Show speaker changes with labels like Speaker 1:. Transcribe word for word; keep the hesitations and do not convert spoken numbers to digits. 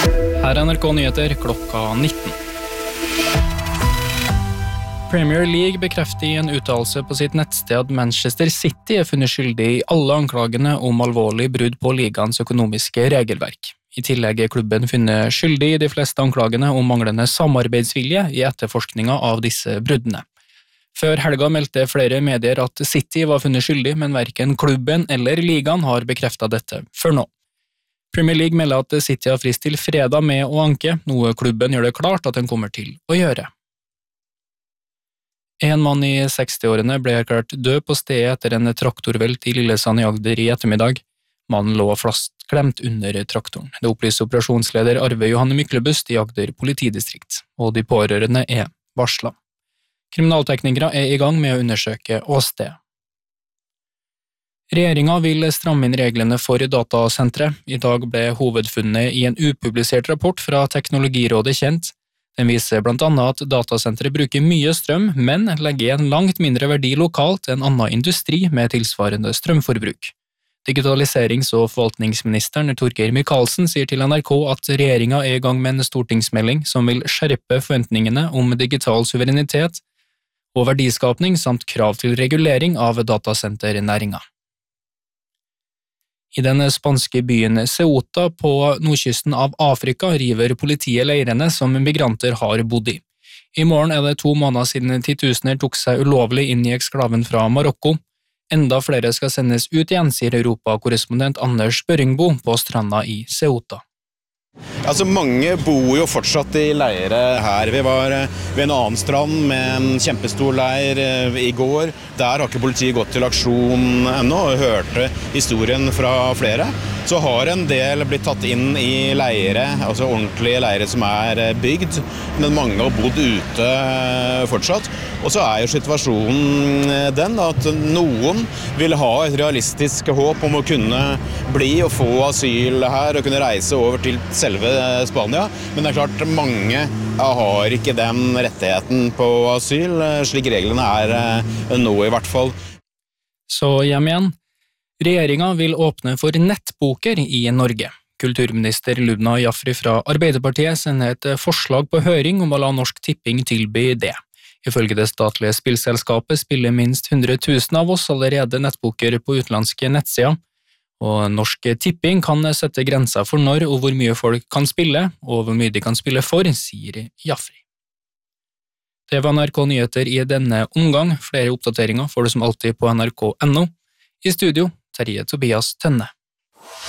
Speaker 1: Her er N R K Nyheter klokka nitten. Premier League bekrefter i en uttalelse på sitt nettsted at Manchester City er funnet skyldig i alle anklagene om alvorlig brudd på ligaens økonomiske regelverk. I tillegg er klubben funnet skyldig i de fleste anklagene om manglende samarbeidsvilje i etterforskninga av disse bruddene. Før helga meldte flere medier at City var funnet skyldig, men hverken klubben eller ligaen har bekreftet dette før nå. Premier League melder at City har frist til fredag med å anke, noe klubben gjør det klart at den kommer til å gjøre. En mann i sekstiårene ble erklært død på stedet etter en traktorvelt i Lillesand i Agder i ettermiddag. Mannen lå fastklemt under traktoren. Det opplyser operasjonsleder Arve Johanne Myklebust i Agder politidistrikt, og de pårørende er varslet. Kriminalteknikere er i gang med å undersøke åstedet. Regjeringen vil stramme inn reglene for datasentre. I dag ble hovedfunnet i en upublisert rapport fra Teknologirådet kjent. Den viser blant annet at datasentre bruker mye strøm, men legger igjen langt mindre verdi lokalt enn annen industri med tilsvarende strømforbruk. Digitaliserings- og forvaltningsministeren Torgeir Micaelsen sier til N R K at regjeringen er i gang med en stortingsmelding som vil skjerpe forventningene om digital suverenitet og verdiskapning samt krav til regulering av datasenternæringen. I den spanske byen Ceuta på nordkysten av Afrika river politiet leirene som migranter har bodd i. I morgen er det to måneder siden titusener tok seg ulovlig inn i eksklaven fra Marokko. Enda flere skal sendes ut igjen, sier Europa-korrespondent Anders Børingbo på stranda i Ceuta.
Speaker 2: Altså, mange bor jo fortsatt i leire her. Vi var ved en annen strand med en kjempestor leir i går. Der har ikke politiet gått til aksjon ennå, og hørte historien fra flere. Så har en del blitt tatt inn i leire, altså ordentlige leire som er bygd, men mange har bodd ute fortsatt. Og så er jo situasjonen den at noen vil ha et realistisk håp om å kunne bli og få asyl her og kunne reise over til selve Spania, men det er klart mange har ikke den rettigheten på asyl, slik reglene er nå i hvert fall.
Speaker 1: Så hjem igjen. Regjeringen vil åpne for nettpoker i Norge. Kulturminister Lubna Jafri fra Arbeiderpartiet sender et forslag på høring om å la Norsk Tipping tilby det. Ifølge det statlige spillselskapet spiller minst hundre tusen av oss allerede nettpoker på utenlandske nettsider, og Norsk Tipping kan sette grenser for når og hvor mye folk kan spille, og hvor mye de kan spille for, sier Jafri. Det var N R K Nyheter i denne omgang. Flere oppdateringer får du som alltid på N R K punktum no. I studio, Terje Tobias Tønne.